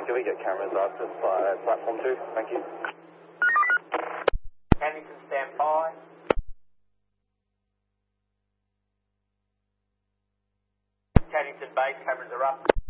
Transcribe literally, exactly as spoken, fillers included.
Can we get cameras up to uh, platform two? Thank you. Cannington, stand by. Cannington base, cameras are up.